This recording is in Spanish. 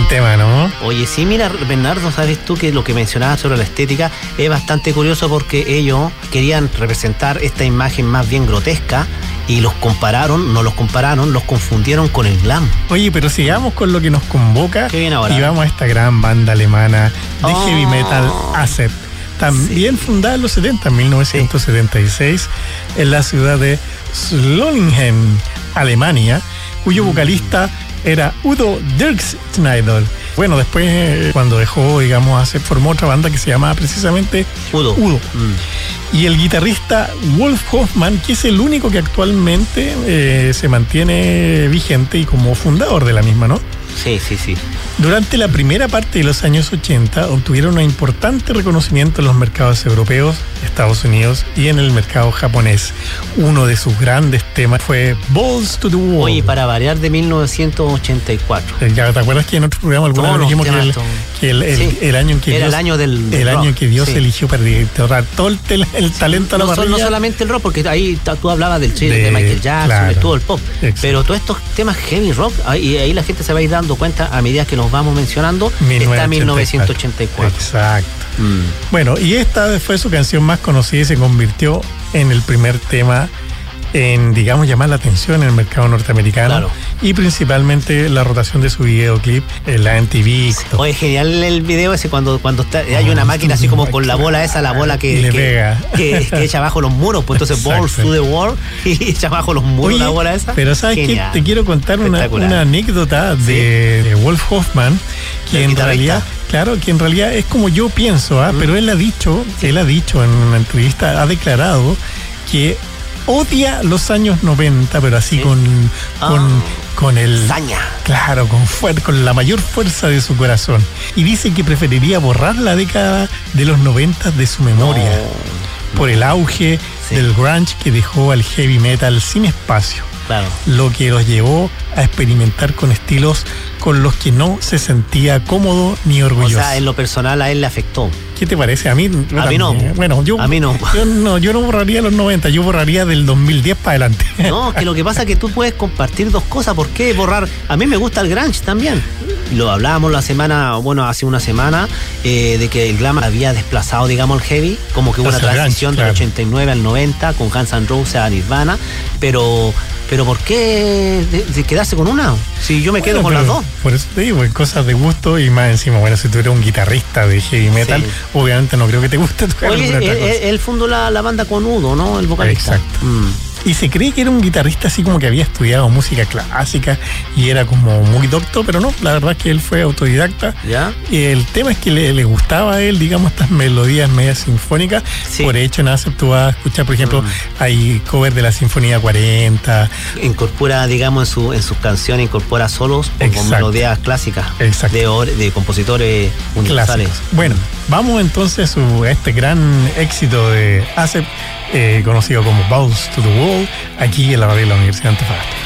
Buen tema, ¿no? Oye, sí, mira, Bernardo, ¿sabes tú que lo que mencionabas sobre la estética es bastante curioso porque ellos querían representar esta imagen más bien grotesca y los confundieron con el glam. Oye, pero sigamos con lo que nos convoca. ¿Qué viene ahora? Y vamos a esta gran banda alemana de heavy metal, Accept. También fundada en los 70, 1976, en la ciudad de Solingen, Alemania, cuyo vocalista era Udo Dirkschneider. Bueno, después, cuando dejó, digamos, Accept, formó otra banda que se llamaba precisamente Udo. Y el guitarrista Wolf Hoffmann, que es el único que actualmente se mantiene vigente y como fundador de la misma, ¿no? Sí. Durante la primera parte de los años 80 obtuvieron un importante reconocimiento en los mercados europeos, Estados Unidos y en el mercado japonés. Uno de sus grandes temas fue Balls to the Wall. Oye, para variar, de 1984. ¿Ya te acuerdas que en otro programa alguna vez dijimos que el año en que era Dios, el año del año en que Dios sí. eligió para derrotar todo el talento a la parrilla? No solamente el rock, porque ahí tú hablabas del thriller de Michael Jackson, claro, estuvo el pop. Exacto. Pero todos estos temas heavy rock, y ahí la gente se va a ir dando cuenta a medida que nos vamos mencionando, está 1984. Exacto. Bueno, y esta fue su canción más conocida y se convirtió en el primer tema en, digamos, llamar la atención en el mercado norteamericano. Claro. Y principalmente la rotación de su videoclip en la MTV. Oye, genial el video ese cuando está, hay una máquina así como con la bola esa, la bola que pega. Que echa abajo los muros, pues entonces Balls to the Wall y echa abajo los muros. Oye, la bola esa. Pero ¿sabes qué? Te quiero contar una anécdota de Wolf Hoffmann, que en realidad, claro, que en realidad es como yo pienso, pero él ha dicho en una entrevista, ha declarado que odia los años 90, pero así con el saña. Claro, con la mayor fuerza de su corazón. Y dice que preferiría borrar la década de los 90 de su memoria por el auge del grunge que dejó al heavy metal sin espacio. Claro. Lo que los llevó a experimentar con estilos con los que no se sentía cómodo ni orgulloso. O sea, en lo personal a él le afectó. ¿Qué te parece? A mí no. Bueno, a mí no. Yo no borraría los 90, yo borraría del 2010 para adelante. No, que lo que pasa es que tú puedes compartir dos cosas. ¿Por qué borrar? A mí me gusta el grunge también. Lo hablábamos hace una semana, de que el glam había desplazado, digamos, el heavy, como que hubo una transición del 89 al 90 con Guns N' Roses a Nirvana, pero ¿por qué de quedarse con una? Si yo me quedo con las dos. Por eso te digo, cosas de gusto y más encima, bueno, si tú eres un guitarrista de heavy metal, obviamente no creo que te guste tocar alguna otra cosa. Él fundó la banda con Udo, ¿no? El vocalista. Exacto. Y se cree que era un guitarrista así como que había estudiado música clásica y era como muy docto, pero no, la verdad es que él fue autodidacta. ¿Ya? Y el tema es que le gustaba a él, digamos, estas melodías medias sinfónicas. Sí. Por hecho, en Accept tú vas a escuchar, por ejemplo, hay cover de la Sinfonía 40. Incorpora, digamos, en sus canciones, incorpora solos con melodías clásicas de compositores universales. Clásicos. Bueno, vamos entonces a este gran éxito de Accept, conocido como Balls to the Wall, aquí en la radio de la Universidad de Antofagasta.